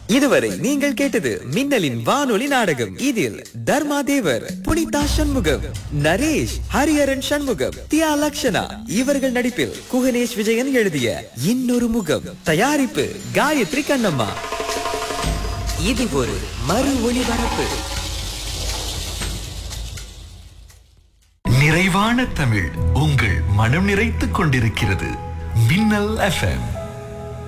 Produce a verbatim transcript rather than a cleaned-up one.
இதுவரை நீங்கள் கேட்டது மின்னலின் வானொலி நாடகம். இதில் தர்மா தேவர், புனிதா சண்முகம், நரேஷ், ஹரிஹரன் சண்முகம், தியா லக்ஷனா இவர்கள் நடிப்பில் குகனேஷ் விஜயன் எழுதிய இன்னொரு முகம். தயாரிப்பு காயத்ரி கண்ணம்மா. இது ஒரு மறு ஒளிபரப்பு. நிறைவான தமிழ் உங்கள் மனம் நிறைத்துக் கொண்டிருக்கிறது. மின்னல் எஃப்எம்.